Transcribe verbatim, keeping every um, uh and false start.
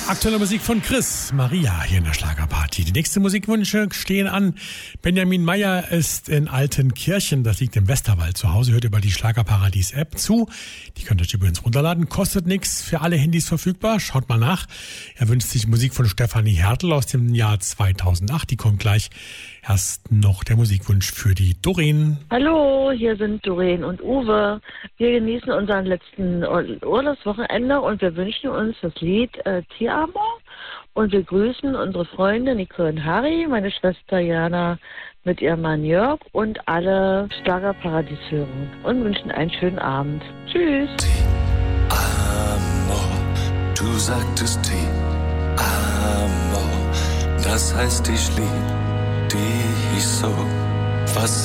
Aktuelle Musik von Chris Maria hier in der Schlagerparty. Die nächsten Musikwünsche stehen an. Benjamin Meyer ist in Altenkirchen, das liegt im Westerwald zu Hause, hört über die Schlagerparadies-App zu. Die könnt ihr euch übrigens runterladen, kostet nichts, für alle Handys verfügbar. Schaut mal nach. Er wünscht sich Musik von Stefanie Hertel aus dem Jahr zweitausendacht. Die kommt gleich. Erst noch der Musikwunsch für die Doreen. Hallo, hier sind Doreen und Uwe. Wir genießen unseren letzten Urlaubswochenende und wir wünschen uns das Lied äh, Ti amo. Und wir grüßen unsere Freunde Nicole und Harry, meine Schwester Jana mit ihrem Mann Jörg und alle Schlagerparadies-Hörer und wünschen einen schönen Abend. Tschüss. Ti amo, du sagtest Ti amo, das heißt ich lieb dich so. Was